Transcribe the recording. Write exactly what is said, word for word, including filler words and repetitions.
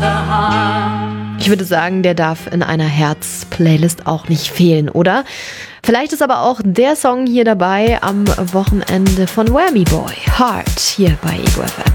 Ich würde sagen, der darf in einer Herz-Playlist auch nicht fehlen, oder? Vielleicht ist aber auch der Song hier dabei am Wochenende von Whammy Boy, Heart, hier bei Ego F M.